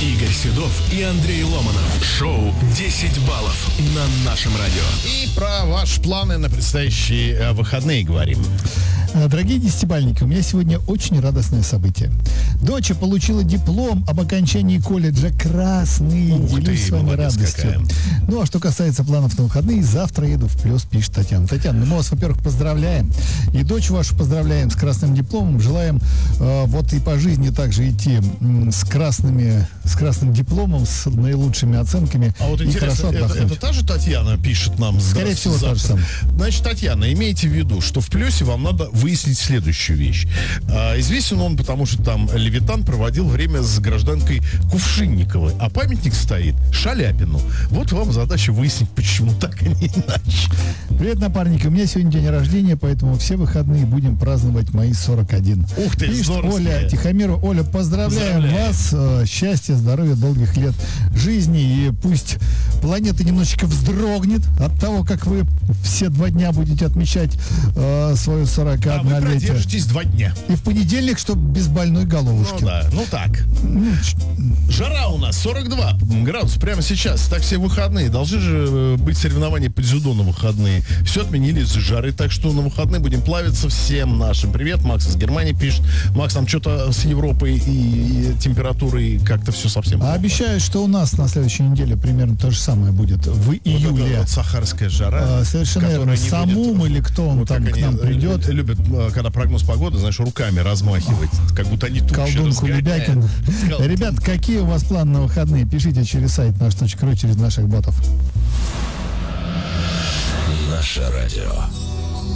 Игорь Седов и Андрей Ломанов. Шоу «10 баллов» на нашем радио. И про ваши планы на предстоящие выходные говорим. Дорогие десятибальники, у меня сегодня очень радостное событие. Доча получила диплом об окончании колледжа «Красный». Делюсь с вами радостью. Какая. Ну, а что касается планов на выходные, завтра еду в Плёс, пишет Татьяна. Татьяна, мы вас, во-первых, поздравляем. И дочь вашу поздравляем с красным дипломом. Желаем вот и по жизни также идти с красным дипломом, с наилучшими оценками. А вот и интересно, хорошо отдохнуть. это та же Татьяна пишет нам? Скорее всего, та же самая. Значит, Татьяна, имейте в виду, что в Плёсе вам надо выяснить следующую вещь. Известен он, потому что там Левитан проводил время с гражданкой Кувшинниковой, а памятник стоит Шаляпину. Вот вам задача выяснить, почему так, а не иначе. Привет, напарники. У меня сегодня день рождения, поэтому все выходные будем праздновать мои 41. Ух ты, пишет здорово. Оля Тихомирова. Оля, поздравляем вас. Счастья, здоровья, долгих лет жизни. И пусть планета немножечко вздрогнет от того, как вы все 2 дня будете отмечать свою 41 А вы летие. продержитесь 2 дня. И в понедельник, чтобы без больной головушки. Ну да, ну так. Жара у нас 42 градуса прямо сейчас. Так все выходные. Должны же быть соревнования по дзюдо на выходные. Все отменили из-за жары, так что на выходные будем плавиться всем нашим. Привет, Макс из Германии пишет. Макс, там что-то с Европой и температурой как-то все совсем. А обещают, что у нас на следующей неделе примерно то же самое будет в июле. Вот сахарская жара. Совершенно верно. которая не Самум будет- или кто он Вот там как к они нам придет. любят, когда прогноз погоды, знаешь, руками размахивать, как будто они тучи Колдун разгоняют. Кулебякин. Колдун. Ребят, какие у вас планы на выходные? Пишите через сайт nаш.ру, через наших ботов. Наше радио.